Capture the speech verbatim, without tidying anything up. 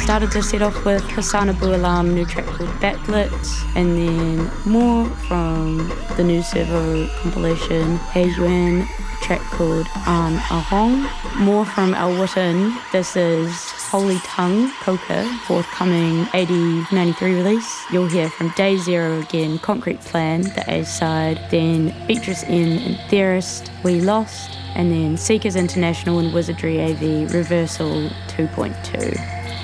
started to set off with Hassan Abu Alam, new track called Backlit, and then more from the new Servo compilation, He Yuan, track called An Ahong. More from Al Witten, this is Holy Tongue, Coca, forthcoming eighty ninety-three release. You'll hear from Day Zero again, Concrete Plan, the A side, then Beatrice N and Theorist, We Lost, and then Seekers International and Wizardry A V, Reversal two point two.